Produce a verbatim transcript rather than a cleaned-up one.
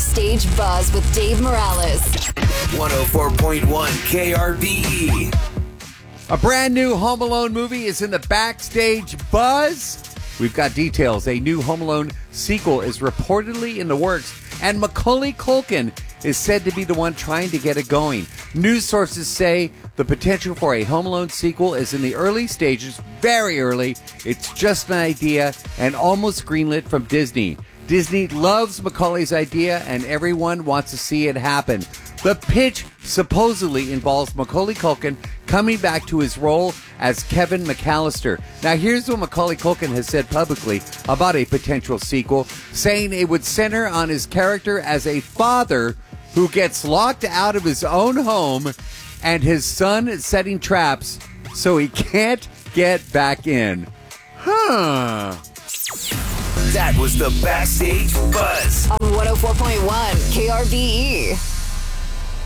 Backstage Buzz with Dave Morales. one oh four point one K R B E. A brand new Home Alone movie is in the Backstage Buzz. We've got details. A new Home Alone sequel is reportedly in the works, and Macaulay Culkin is said to be the one trying to get it going. News sources say the potential for a Home Alone sequel is in the early stages, very early. It's just an idea and almost greenlit from Disney. Disney loves Macaulay's idea, and everyone wants to see it happen. The pitch supposedly involves Macaulay Culkin coming back to his role as Kevin McAllister. Now, here's what Macaulay Culkin has said publicly about a potential sequel, saying it would center on his character as a father who gets locked out of his own home and his son setting traps so he can't get back in. Huh. That was the Backstage Buzz On one oh four point one K R B E.